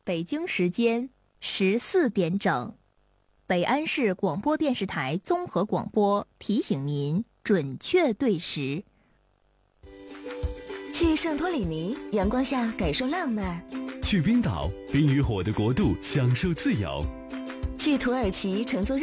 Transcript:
北京时间14点整，北安市广播电视台综合广播提醒您准确对时。 去圣托里尼，阳光下感受浪漫； 去冰岛，冰与火的国度，享受自由； 去土耳其，乘坐